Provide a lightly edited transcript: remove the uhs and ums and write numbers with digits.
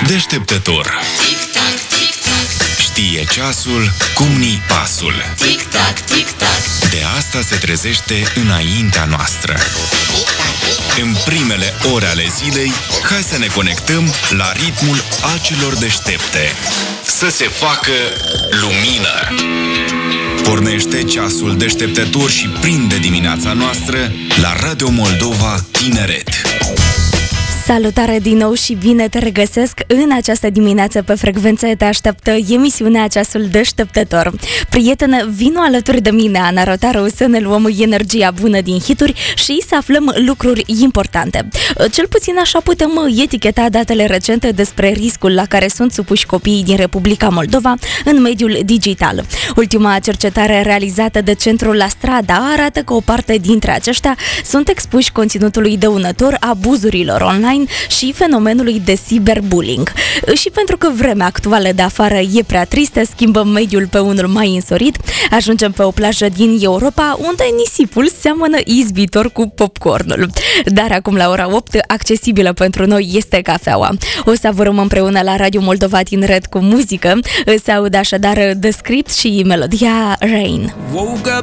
deșteptător. Știe ceasul cum ni pasul. De asta se trezește înaintea noastră. În primele ore ale zilei, hai să ne conectăm la ritmul acilor deștepte. Să se facă lumină. Pornește ceasul deșteptător și prinde dimineața noastră la Radio Moldova Tineret. Salutare din nou și bine te regăsesc în această dimineață pe frecvență. Te așteaptă emisiunea Ceasul Deșteptător. Prietene, vino alături de mine, Ana Rotaru, să ne luăm energia bună din hituri și să aflăm lucruri importante. Cel puțin așa putem eticheta datele recente despre riscul la care sunt supuși copiii din Republica Moldova în mediul digital. Ultima cercetare realizată de Centrul La Strada arată că o parte dintre aceștia sunt expuși conținutului dăunător, abuzurilor online și fenomenului de cyberbullying. Și pentru că vremea actuală de afară e prea tristă, schimbăm mediul pe unul mai însorit, ajungem pe o plajă din Europa unde nisipul seamănă izbitor cu popcornul. Dar acum la ora 8, accesibilă pentru noi este cafeaua. O savurăm împreună la Radio Moldova Tineret cu muzică. Se aud așadar The Script și melodia Rain.